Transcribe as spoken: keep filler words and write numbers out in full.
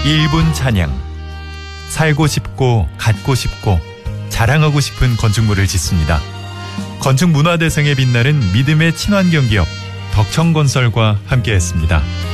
일 분 찬양. 살고 싶고 갖고 싶고 자랑하고 싶은 건축물을 짓습니다. 건축문화대상에 빛나는 믿음의 친환경 기업 덕천건설과 함께했습니다.